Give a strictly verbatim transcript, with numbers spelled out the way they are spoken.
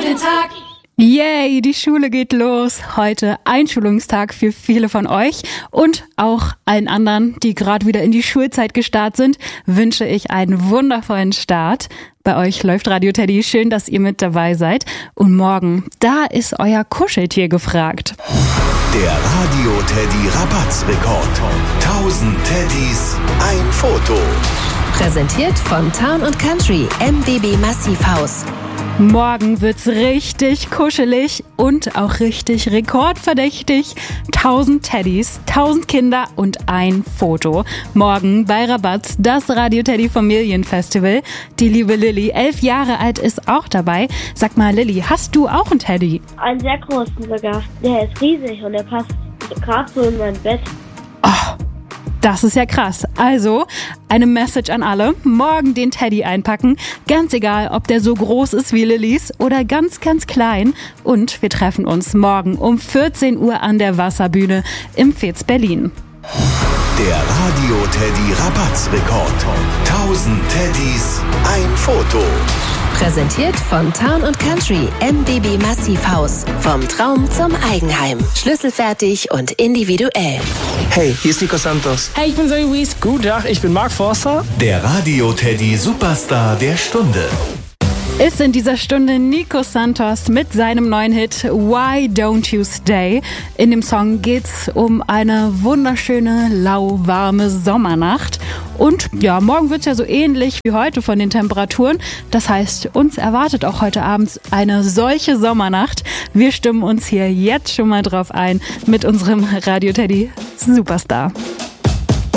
den Tag. Yay, die Schule geht los. Heute Einschulungstag für viele von euch und auch allen anderen, die gerade wieder in die Schulzeit gestartet sind, wünsche ich einen wundervollen Start. Bei euch läuft Radio Teddy. Schön, dass ihr mit dabei seid. Und morgen, da ist euer Kuscheltier gefragt. Der Radio Teddy Rabattsrekord. tausend Teddys, ein Foto. Präsentiert von Town und Country M B B Massivhaus. Morgen wird's richtig kuschelig und auch richtig rekordverdächtig. tausend Teddys, tausend Kinder und ein Foto. Morgen bei Rabatz, das Radio Teddy Familienfestival. Die liebe Lilly, elf Jahre alt, ist auch dabei. Sag mal, Lilly, hast du auch einen Teddy? Einen sehr großen sogar. Der ist riesig und der passt gerade so in mein Bett. Oh, das ist ja krass. Also, eine Message an alle. Morgen den Teddy einpacken. Ganz egal, ob der so groß ist wie Lillys oder ganz, ganz klein. Und wir treffen uns morgen um vierzehn Uhr an der Wasserbühne im Fez Berlin. Der Radio Teddy Rabattsrekord. tausend Teddys, ein Foto. Präsentiert von Town und Country M B B Massivhaus. Vom Traum zum Eigenheim. Schlüsselfertig und individuell. Hey, hier ist Nico Santos. Hey, ich bin Zoe Wies. Guten Tag, ich bin Mark Forster. Der Radio Teddy Superstar der Stunde. Ist in dieser Stunde Nico Santos mit seinem neuen Hit Why Don't You Stay. In dem Song geht's um eine wunderschöne, lauwarme Sommernacht. Und ja, morgen wird's ja so ähnlich wie heute von den Temperaturen. Das heißt, uns erwartet auch heute Abend eine solche Sommernacht. Wir stimmen uns hier jetzt schon mal drauf ein mit unserem Radio Teddy Superstar.